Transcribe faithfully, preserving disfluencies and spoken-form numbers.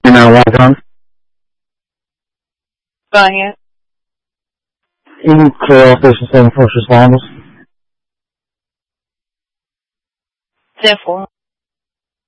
nine one one. Go ahead. You can clear off this and send first responders. ten four.